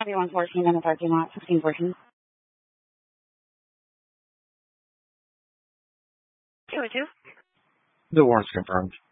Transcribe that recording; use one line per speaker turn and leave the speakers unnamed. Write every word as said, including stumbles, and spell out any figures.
copy one fourteen in the parking lot, sixteen fourteen.
two oh two.
The warrant's confirmed.